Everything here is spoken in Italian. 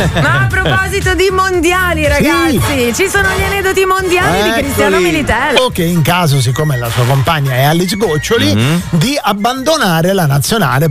Ma a proposito di mondiali, ragazzi, ci sono gli aneddoti mondiali di Cristiano Militello. O che in caso, siccome la sua compagna è Alice Goccioli, di abbandonare la nazionale